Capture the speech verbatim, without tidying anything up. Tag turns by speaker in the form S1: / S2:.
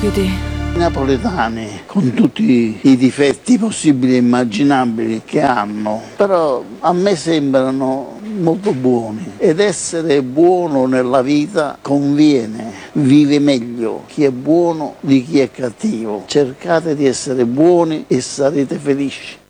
S1: stupidi.
S2: I napoletani, con tutti i difetti possibili e immaginabili che hanno, però a me sembrano molto buoni, ed essere buono nella vita conviene, vive meglio chi è buono di chi è cattivo. Cercate di essere buoni e sarete felici.